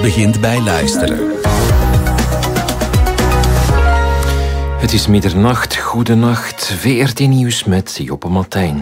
begint bij luisteren. Het is middernacht, goedenacht, VRT Nieuws met Joppe Martijn.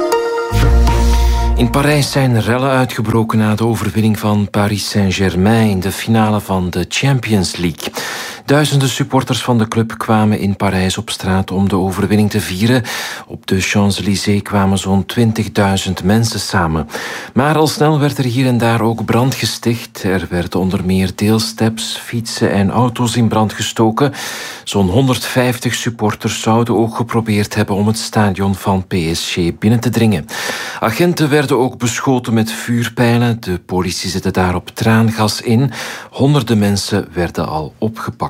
In Parijs zijn rellen uitgebroken na de overwinning van Paris Saint-Germain in de finale van de Champions League. Duizenden supporters van de club kwamen in Parijs op straat om de overwinning te vieren. Op de Champs-Élysées kwamen zo'n 20.000 mensen samen. Maar al snel werd er hier en daar ook brand gesticht. Er werden onder meer deelsteps, fietsen en auto's in brand gestoken. Zo'n 150 supporters zouden ook geprobeerd hebben om het stadion van PSG binnen te dringen. Agenten werden ook beschoten met vuurpijlen. De politie zette daarop traangas in. Honderden mensen werden al opgepakt.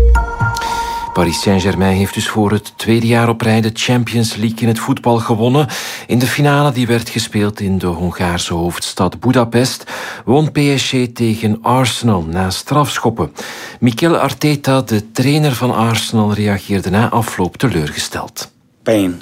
Paris Saint-Germain heeft dus voor het tweede jaar op rij de Champions League in het voetbal gewonnen. In de finale die werd gespeeld in de Hongaarse hoofdstad Budapest won PSG tegen Arsenal na strafschoppen. Mikel Arteta, de trainer van Arsenal, reageerde na afloop teleurgesteld. Pain.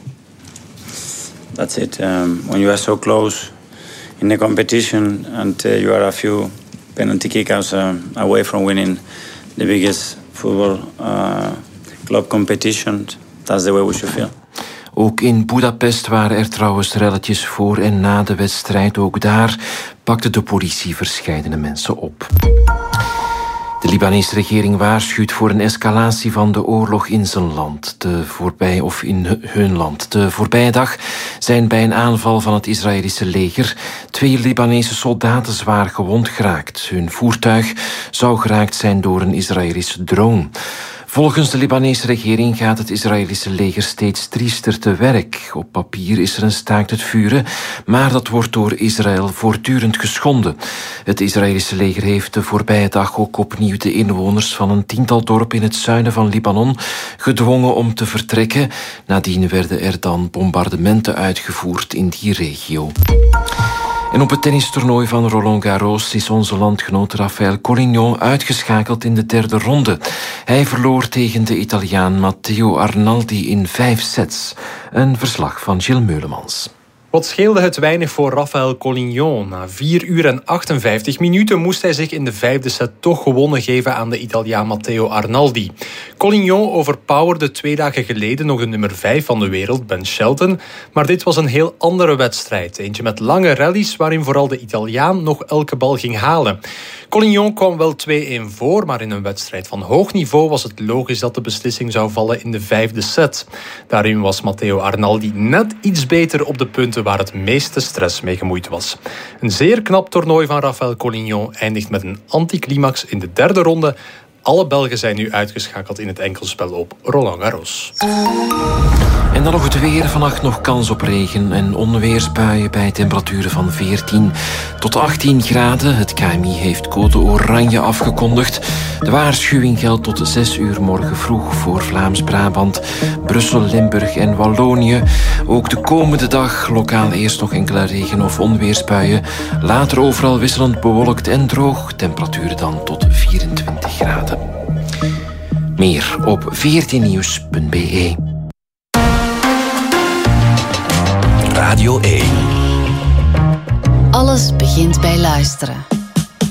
That's it. When you are so close in the competition and you are a few penalty kickouts away from winning the biggest football club competition, that's the way we should feel. Ook in Budapest waren er trouwens relletjes voor en na de wedstrijd. Ook daar pakte de politie verscheidene mensen op. De Libanese regering waarschuwt voor een escalatie van de oorlog in zijn land, in hun land. De voorbije dag zijn bij een aanval van het Israëlische leger 2 Libanese soldaten zwaar gewond geraakt. Hun voertuig zou geraakt zijn door een Israëlische drone. Volgens de Libanese regering gaat het Israëlische leger steeds triester te werk. Op papier is er een staakt het vuren, maar dat wordt door Israël voortdurend geschonden. Het Israëlische leger heeft de voorbije dag ook opnieuw de inwoners van een 10-tal dorpen in het zuiden van Libanon gedwongen om te vertrekken. Nadien werden er dan bombardementen uitgevoerd in die regio. En op het tennistoernooi van Roland Garros is onze landgenoot Rafael Collignon uitgeschakeld in de derde ronde. Hij verloor tegen de Italiaan Matteo Arnaldi in 5 sets. Een verslag van Gilles Meulemans. Wat scheelde het weinig voor Rafael Collignon. Na 4 uur en 58 minuten moest hij zich in de 5e set toch gewonnen geven aan de Italiaan Matteo Arnaldi. Collignon overpowerde 2 dagen geleden nog de nummer 5 van de wereld, Ben Shelton. Maar dit was een heel andere wedstrijd. Eentje met lange rallies waarin vooral de Italiaan nog elke bal ging halen. Collignon kwam wel 2-1 voor, maar in een wedstrijd van hoog niveau was het logisch dat de beslissing zou vallen in de 5e set. Daarin was Matteo Arnaldi net iets beter op de punten waar het meeste stress mee gemoeid was. Een zeer knap toernooi van Rafael Collignon eindigt met een anticlimax in de 3e ronde. Alle Belgen zijn nu uitgeschakeld in het enkelspel op Roland Garros. En dan nog het weer. Vannacht nog kans op regen en onweersbuien bij temperaturen van 14 tot 18 graden. Het KMI heeft code oranje afgekondigd. De waarschuwing geldt tot 6 uur morgen vroeg voor Vlaams-Brabant, Brussel, Limburg en Wallonië. Ook de komende dag lokaal eerst nog enkele regen- of onweersbuien. Later overal wisselend bewolkt en droog. Temperaturen dan tot 24 graden. Meer op vrtnieuws.be. Radio 1. Alles begint bij luisteren.